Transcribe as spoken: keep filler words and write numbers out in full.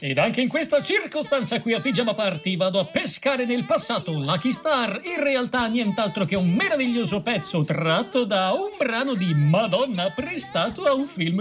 Ed anche in questa circostanza qui a Pigiama Party vado a pescare nel passato Lucky Star, in realtà nient'altro che un meraviglioso pezzo tratto da un brano di Madonna prestato a un film